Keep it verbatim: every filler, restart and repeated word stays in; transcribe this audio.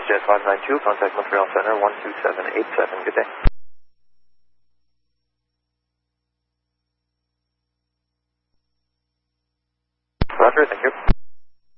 WestJet five nine two, contact Montreal Center one two seven eight seven. Good day. Roger, thank you.